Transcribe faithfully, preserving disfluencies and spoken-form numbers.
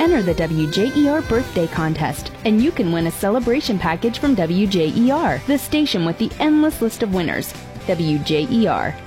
enter the W J E R birthday contest, and you can win a celebration package from W J E R, the station with the endless list of winners. W J E R,